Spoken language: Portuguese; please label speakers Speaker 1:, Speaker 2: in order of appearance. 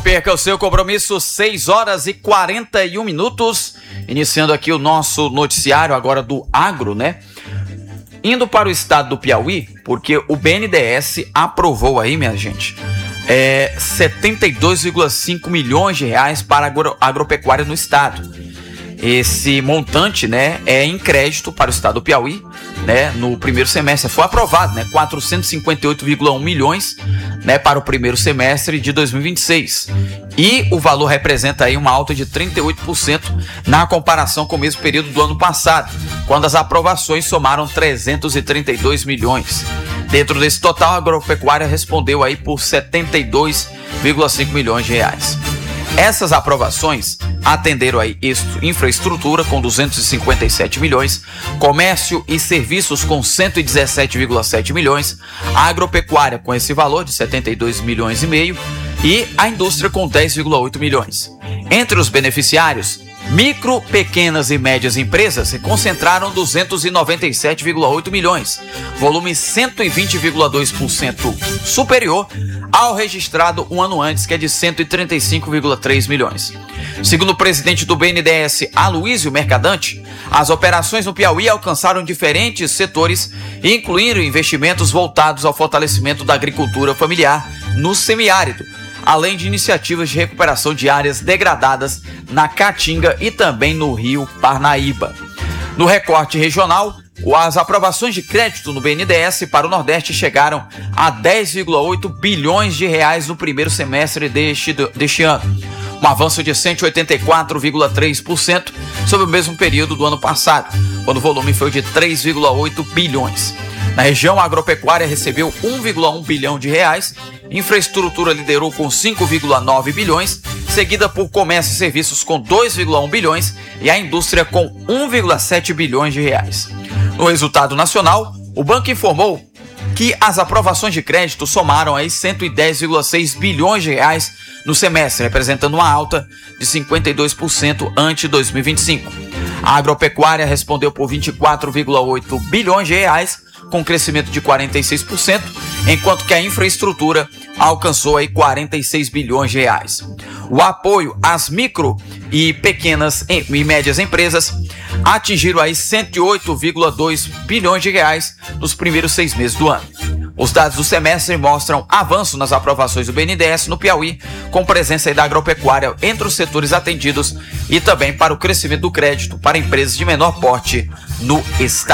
Speaker 1: perca o seu compromisso, 6 horas e 41 minutos. Iniciando aqui o nosso noticiário agora do agro, né? Indo para o estado do Piauí, porque o BNDES aprovou aí, minha gente, 72,5 milhões de reais para a agropecuária no estado. Esse montante, né, é em crédito para o estado do Piauí, né, no primeiro semestre. Foi aprovado, né, 458,1 milhões, né, para o primeiro semestre de 2026. E o valor representa aí uma alta de 38% na comparação com o mesmo período do ano passado, quando as aprovações somaram 332 milhões. Dentro desse total, a agropecuária respondeu aí por 72,5 milhões de reais. Essas aprovações atenderam aí infraestrutura com 257 milhões, comércio e serviços com 117,7 milhões, a agropecuária com esse valor de 72 milhões e meio e a indústria com 10,8 milhões. Entre os beneficiários, micro, pequenas e médias empresas se concentraram 297,8 milhões, volume 120,2% superior ao registrado um ano antes, que é de 135,3 milhões. Segundo o presidente do BNDES, Aloísio Mercadante, as operações no Piauí alcançaram diferentes setores, incluindo investimentos voltados ao fortalecimento da agricultura familiar no semiárido, além de iniciativas de recuperação de áreas degradadas na Caatinga e também no Rio Parnaíba. No recorte regional, as aprovações de crédito no BNDES para o Nordeste chegaram a 10,8 bilhões de reais no primeiro semestre deste ano, um avanço de 184,3% sobre o mesmo período do ano passado, quando o volume foi de 3,8 bilhões. Na região, a agropecuária recebeu 1,1 bilhão de reais, infraestrutura liderou com 5,9 bilhões, seguida por comércio e serviços com 2,1 bilhões e a indústria com 1,7 bilhões de reais. No resultado nacional, o banco informou que as aprovações de crédito somaram aí 110,6 bilhões de reais no semestre, representando uma alta de 52% ante 2025. A agropecuária respondeu por 24,8 bilhões de reais, com crescimento de 46%, enquanto que a infraestrutura alcançou aí 46 bilhões de reais. O apoio às micro e pequenas e médias empresas atingiram aí 108,2 bilhões de reais nos primeiros 6 meses do ano. Os dados do semestre mostram avanço nas aprovações do BNDES no Piauí, com presença aí da agropecuária entre os setores atendidos e também para o crescimento do crédito para empresas de menor porte no estado.